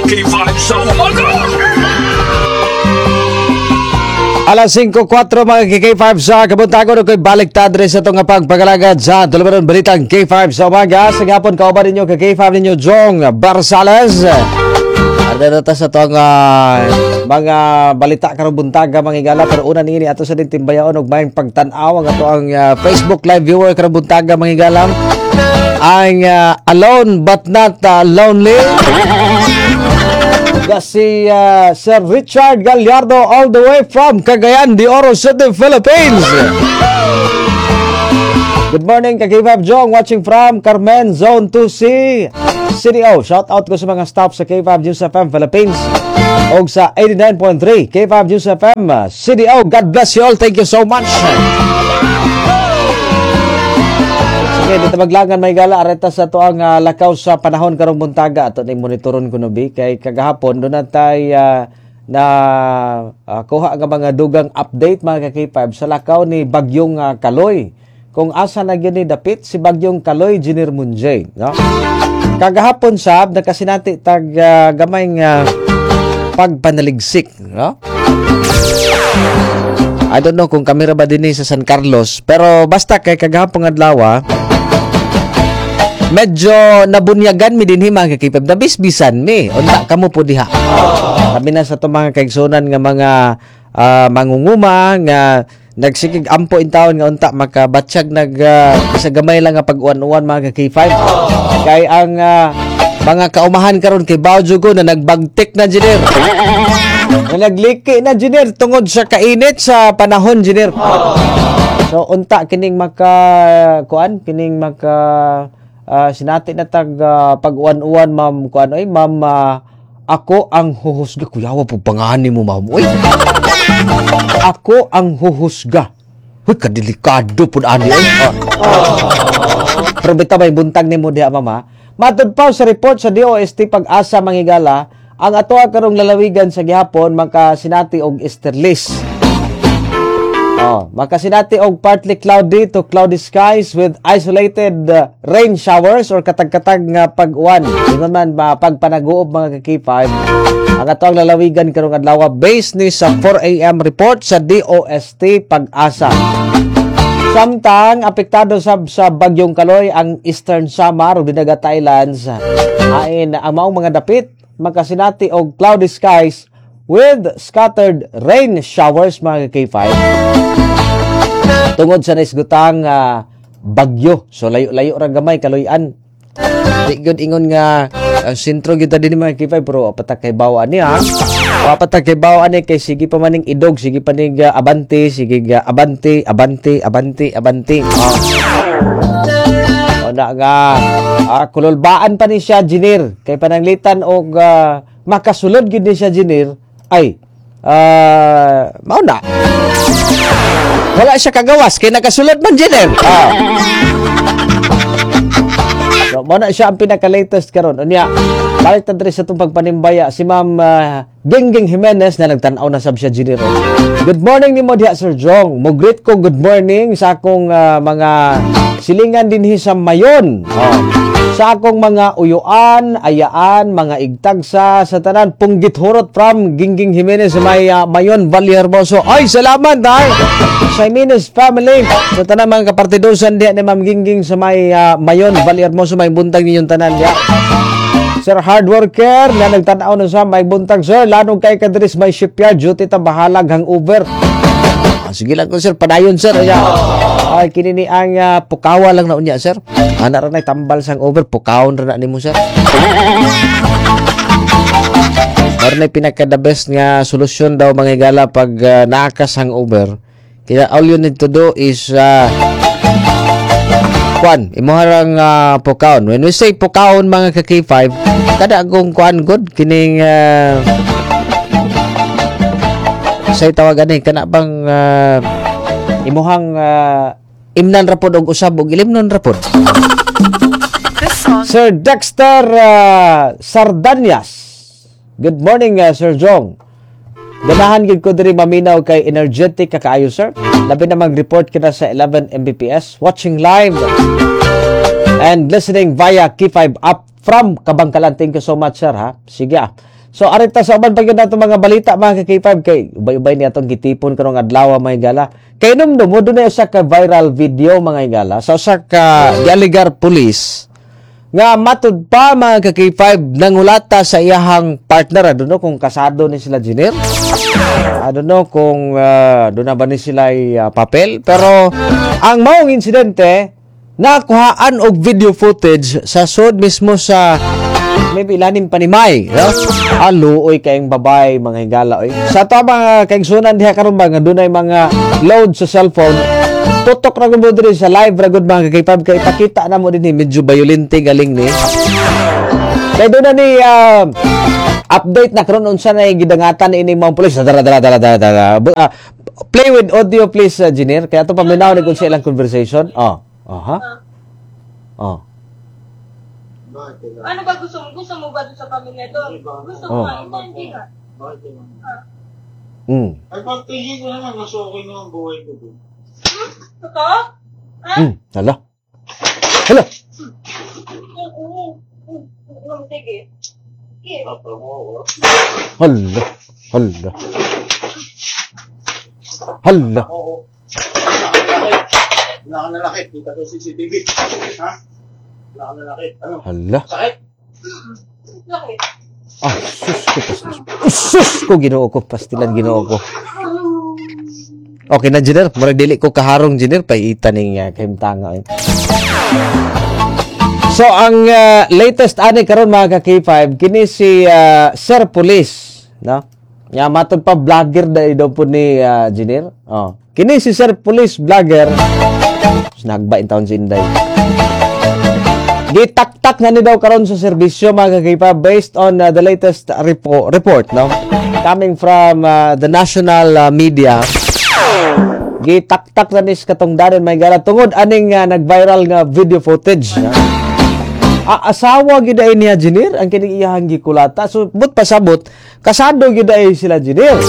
K5 sa umaga. Alas 5:04 mga K5 sa kabuntagon ako'y baliktad rin sa itong pagpagalagad sa dalawaran balitang K5 sa umaga. Sa gapon kauban ninyo K5 ninyo Jong Barsales. Ada data sa itong mga balita karong buntaga mga igala. Pero una nini ato sa din timbayaon og mayang pagtanaw ang ato ang Facebook live viewer karong buntaga mga igala. Ang alone but not lonely. Si Sir Richard Gallardo all the way from Cagayan de Oro City, Philippines. Good morning, K5 Jong, watching from Carmen, Zone 2C, CDO. Shout out ko sa mga staff sa K5 News FM Philippines o sa 89.3 K5 News FM CDO. God bless you all. Thank you so much. Sige, dito maglangan may gala areta sa to ang lakaw sa panahon karong buntaga ato ni monitoron kuno bi kay kagahapon do na tay kuha nga mga dugang update mga K5 sa lakaw ni bagyong Kaloy. Kung asa na gyud ni dapit si bagyong Kaloy Jenner Munjay, no? Kagahapon sab nakasinati tag gamay nga pagpanaligsik, no? I don't know kung kamera ba din sa San Carlos, pero basta kay kagahapon adlaw medyo nabunyagan mi dinhi mga K5 na bisbisan mi unta kamo po diha. Kami na sa to mga kaigsunan nga mga mangunguma nga nagsikig ampo in taon nga unta makabatsyag sa gamay lang nga pag-uwan-uwan mga K5. Kay ang mga kaumahan karon kay Bawjugo na nagbagtik na Jenner. Nagliki na Jenner tungod sa kainit sa panahon Jenner. So unta kining sinati na tag pag-uwan-uwan ma'am kuan ay ma'am ako ang huhusga kuyawa po pangani mo ma'am oy. Ako ang huhusga. Uy kadelikado pud ani oy. Pero bitaw may buntag nimo diha mama. Matud pa sa report sa DOST Pag-asa mangigala ang atoa karong lalawigan sa gihapon makasinati og easterlies. Makasinati og partly cloudy to cloudy skies with isolated rain showers or katag-katag nga pag-uwan. Ingon man pagpanaguob mga K5 ang atong lalawigan karong adlaw based ni sa 4 AM report sa DOST Pag-asa. Samtang apektado sa bagyong Kaloy ang Eastern Samar ug Dinagat Islands. Ain ang maong mga dapit makasinati og cloudy skies with scattered rain showers mga K5. Tungod sa naisgutang bagyo. So layo-layo ra gamay Kaloyan. Di gyud ingon nga ang sentro gyud din mga K5 pero patak kay bawaan niya. Patak kay bawaan ni kay sige pa maning idog, sige pa ning abante, sige abante. Na nga kululbaan pa ni siya Jenner kay pananglitan og makasulod gyud ni siya Jenner ay mao na wala siya kagawas kay nakasulod man Jenner. So mao na siya ang pinaka-latest karon unya balik ta diri sa tong pagpanimbaya si Ma'am Gingging Jimenez na nagtan-aw na sab siya Jenner. Good morning nimo diha Sir Jong. Mo greet ko good morning sa akong mga silingan dinhi sa Mayon. Sa akong mga uyuan, ayaan, mga igtagsa sa tanan punggit hurot from Gingging Jimenez sa may Mayon Valle Hermoso. Ay salamat sa Jimenez family sa tanan mga kapartidosan diha ni Ma'am Gingging sa may Mayon Valle Hermoso may buntag ninyong tanan diha. Sir hard worker na nagtan-aw na sa may buntag sir lanong kay kadris may shipyard duty ta bahalag hangover. Sige lang ko sir padayon sir ay kini ni ang pukawa lang na unya sir ana ra nay tambal sang over pukawon ra na nimo sir. Marne pinaka the best nga solusyon daw mga igala pag naakas hangover kaya all you need to do is imuharang pukaon. When we say pukaon mga K5 kada agong kuan good kining say tawagan ni kana bang imuhang imnan rapod og usab og ilimnon rapod. Sir Dexter Sardanias. Good morning Sir Jong. Ganahan gid ko diri maminaw kay energetic kakaayo sir. Labi na mag-report kita sa 11 Mbps watching live and listening via K5 app from Kabangkalan. Thank you so much sir ha. Sige So arita sa uban pag yun nato mga balita mga ka-K5 kay ubay-ubay ni atong gitipon karong adlaw mga higala. Kay numdum mo dunay usa ka viral video mga higala sa usa ka Gialigar police nga matud pa mga ka-K5 nangulata sa iyahang partner. I don't know kung kasado ni sila Jenner. I don't know kung doon na ba ni sila papel. Pero ang maong insidente, nakuhaan og video footage sa sud mismo sa maybe ilalim pa ni May. No? Aluoy kayong babay mga higala. Oy. Sa to mga kaigsunan diha karon ba nga dunay mga load sa cellphone. Tutok ra gud mo diri sa live ra gud mga K5 kay ipakita na mo dinhi medyo violente galing ni. Kay doon na ni update na karon unsa na gidangatan ini mga pulis. Play with audio please, Jenner. Kaya to paminaw ni kung sa ilang conversation. Aha. Ano ba gusto mo? Gusto mo ba doon sa pamilya doon? Gusto mo nga, hindi ka. Ay, pagtingin ko naman, mas okay na ang buhay ko doon. Totoo? Hala. Sige. Hala. Oo. Wala ka nalakit. Kita ko CCTV. Ha? Wala ka nalakit. Ano? Hala. Sakit? Bakit? Sus ko Ginoo ko pastilan Ginoo ko. Okay na Jenner, murag dili ko kaharong Jenner paiita ning kahimtanga. So ang latest ani karon mga ka-K5 kini si Sir Police, no? Nya matod pa vlogger daw po ni Jenner. Kini si Sir Police vlogger. Nagba in taon si Inday. Gitaktak na ni daw karon sa serbisyo mga ka-K5 based on the latest report, no? Coming from the national media. Gitaktak na ni katong danon may gara tungod aning nag-viral nga video footage, no? Asawa gid ay niya Jenner ang kining iyahang gikulata. So but pasabot kasado gid ay sila Jenner.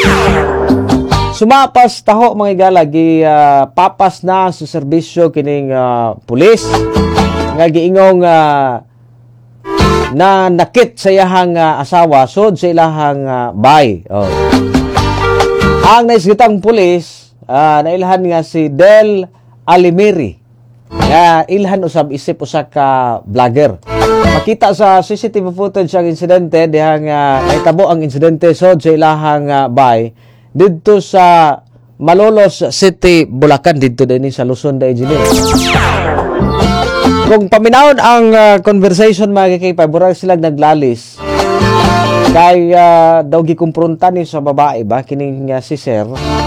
Sumapas taho mga igala papas na sa serbisyo kining pulis nga giingong na nakit sa iyahang asawa sud sa ilahang bay. Ang naisgitang pulis nailhan nga si Del Alimeri. Ilhan usab isip usa ka vlogger. Makita sa CCTV footage ang insidente dihang naitabo ang insidente sud sa ilahang bay didto sa Malolos City, Bulacan didto dinhi sa Luzon da Engineer. Kung paminawon ang conversation mga K5 burag sila naglalis kay daw gikumpronta ni sa babae ba kining si Sir.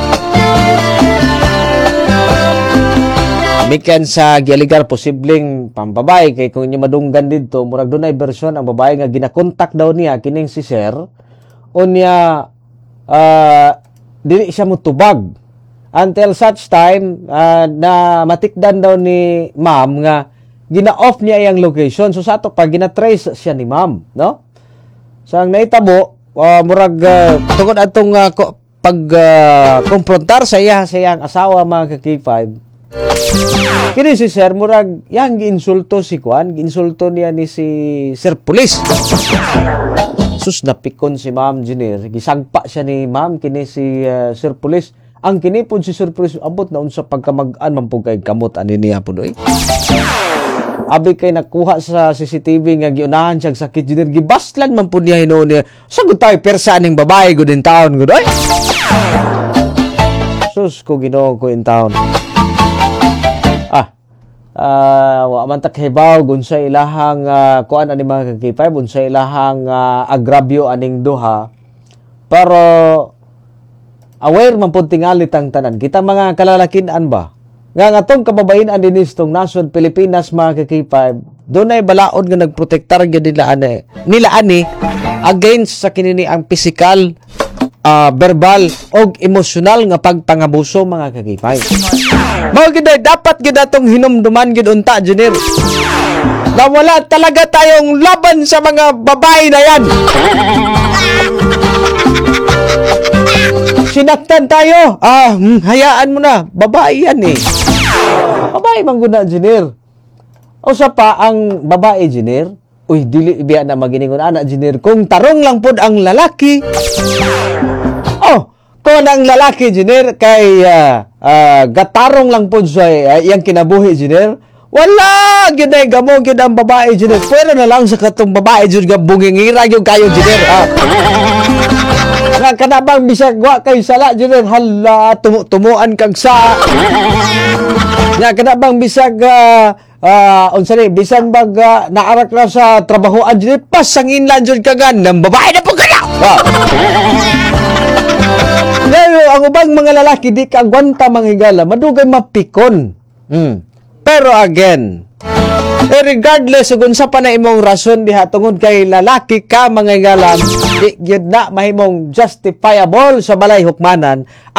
Mikan sa Gialigar posibleng pambabay kay kung inyo madunggan didto murag dunay version ang babae nga ginakontak daw niya kining si Sir unya dili siya motubag until such time na matikdan daw ni ma'am nga gina-off niya iyang location. So sa ato pa gina-trace siya ni ma'am, no? So ang naitabo murag tungod atong pag-komprontar sa iyang asawa mga ka-K5. Kini si Sir murag yang giinsulto si Kwan, giinsulto niya ni si Sir Police. Sus napikon si Ma'am Jenner, gisagpa siya ni Ma'am kini si Sir Police. Ang kini pud si Sir Police abot na unsa pagkamag-an man pud kay kamot ani niya pud oy. Abi kay nakuha sa CCTV nga giunahan siya sakit Jenner, gibaslan man pud niya hinuon niya. Sagud tayo persa ning babae gud in town gud oy. Sus ko Ginoo ko in town. Wa man takhibaw gunsa ilahang kuan ani mga K5 unsa ilahang agrabyo aning duha, pero aware man pud tingali tang tanan kita mga kalalakin-an ba nga atong kababayen-an dinis tong nasod Pilipinas mga K5 dunay balaod nga nagprotektar gyud nila ani against sa kinini ang physical, verbal og emosyonal nga pagpangabuso mga K5. Mao gid dapat gid atong hinumduman gid unta Jenner. Na wala talaga tayong laban sa mga babae na yan. Sinaktan tayo. Hayaan mo na. Babae yan eh. Babae man guna Jenner. O sa pa ang babae Jenner, Uy, dili biya na maginingon ana engineer. Kung tarong lang pod ang lalaki. Kung ang lalaki engineer kay gatarong lang pod sa iyang kinabuhi engineer. Wala gyud ay gamo gyud ang babae engineer. Pero na lang sa katong babae jud nga bungingira gyud kayo engineer. Nga kanabang bisag wa kay sala engineer. Hala tumuan kag sa. Nga kanabang bisag unsa ni bisan bag naarak na sa trabahoan jud pasangin lang jud kagan ng babae na po kana. Pero ang ubang mga lalaki di ka agwanta manghigala, madugay mapikon. Pero again, regardless kung sa pa na imong rason diha tungod kay lalaki ka manghigala, di gyud na mahimong justifiable sa balay hukmanan